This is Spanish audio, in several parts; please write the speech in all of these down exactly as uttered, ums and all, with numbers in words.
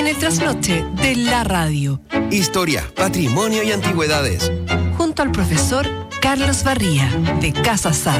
en el trasnoche de la radio. Historia, patrimonio y antigüedades. Junto al profesor Carlos Barría, de Casa Sar.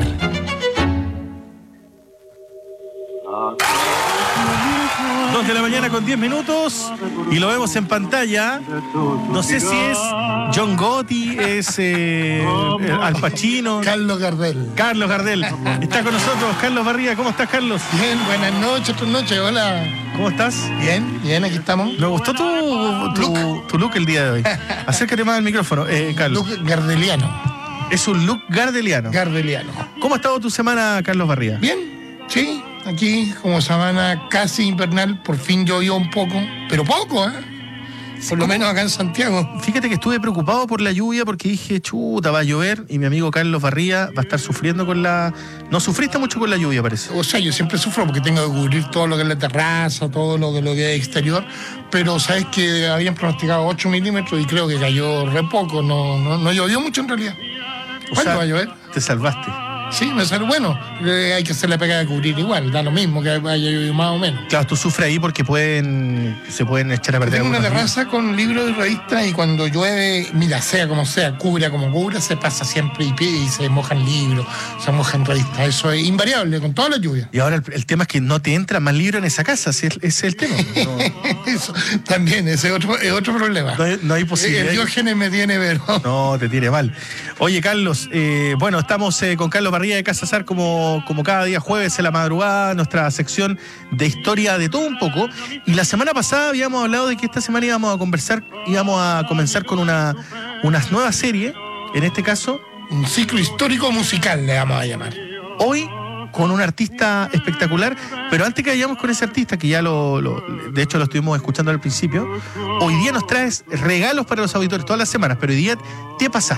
Dos de la mañana con diez minutos y lo vemos en pantalla. No sé si es John Gotti, es eh, Al Pacino. Carlos Gardel. Carlos Gardel. Está con nosotros Carlos Barría. ¿Cómo estás, Carlos? Bien, buenas noches, buenas noches, hola. ¿Cómo estás? Bien, bien, aquí estamos. Me gustó tu, tu, look. tu look el día de hoy. Acércate más al micrófono, eh, Carlos. Look gardeliano. Es un look gardeliano. Gardeliano. ¿Cómo ha estado tu semana, Carlos Barría? Bien, sí. Aquí, como semana casi invernal, por fin llovió un poco, pero poco, ¿eh? Por lo menos acá en Santiago. Fíjate que estuve preocupado por la lluvia porque dije, chuta, va a llover y mi amigo Carlos Barría va a estar sufriendo con la... No sufriste mucho con la lluvia, parece. O sea, yo siempre sufro porque tengo que cubrir todo lo que es la terraza, todo lo que, lo que es exterior, pero sabes que habían pronosticado ocho milímetros y creo que cayó re poco, no, no, no llovió mucho en realidad. ¿Cuándo va a llover? Te salvaste. Sí, me sale bueno. Eh, hay que hacer la pega de cubrir igual, da lo mismo que haya llovido más o menos. Claro, tú sufres ahí porque pueden se pueden echar a perder. Tengo una terraza libros. Con libros y revistas y cuando llueve, mira, sea como sea, cubra como cubra, se pasa siempre y, y se mojan libros, se mojan revistas. Eso es invariable con toda la lluvia. Y ahora el, el tema es que no te entra más libros en esa casa, ese es, es el tema. No. Eso también, ese es otro, es otro problema. No hay, no hay posibilidad. El Diógenes me tiene, pero... No, te tiene mal. Oye, Carlos, eh, bueno, estamos eh, con Carlos Barría de Casa Sar como, como cada día jueves en la madrugada, nuestra sección de historia de todo un poco. Y la semana pasada habíamos hablado de que esta semana íbamos a conversar, íbamos a comenzar con una, una nueva serie, en este caso... Un ciclo histórico musical le vamos a llamar. Hoy con un artista espectacular, pero antes que vayamos con ese artista, que ya lo, lo de hecho lo estuvimos escuchando al principio, hoy día nos traes regalos para los auditores todas las semanas, pero hoy día te pasaste.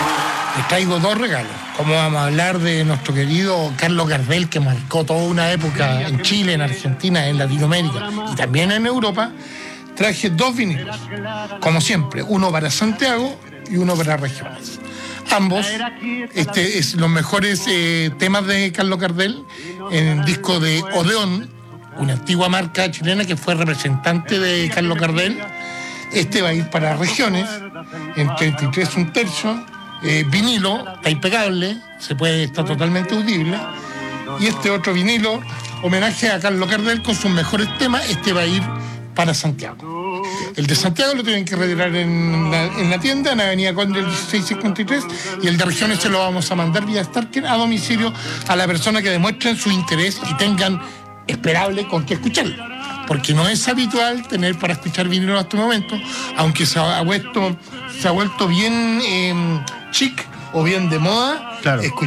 Les traigo dos regalos. Como vamos a hablar de nuestro querido Carlos Gardel, que marcó toda una época en Chile, en Argentina, en Latinoamérica y también en Europa, traje dos vinilos, como siempre, uno para Santiago y uno para regiones. Ambos, este es los mejores eh, temas de Carlos Gardel en el disco de Odeón, una antigua marca chilena que fue representante de Carlos Gardel. Este va a ir para regiones, en treinta y tres un tercio, eh, vinilo, está impecable, se puede, está totalmente audible. Y este otro vinilo, homenaje a Carlos Gardel con sus mejores temas, este va a ir para Santiago. El de Santiago lo tienen que retirar en la, en la tienda, en Avenida Conde dieciséis cincuenta y tres, y el de regiones se lo vamos a mandar vía Starker a domicilio a la persona que demuestren su interés y tengan esperable con qué escucharlo. Porque no es habitual tener para escuchar vinilo en este momento, aunque se ha vuelto, se ha vuelto bien eh, chic o bien de moda. Claro.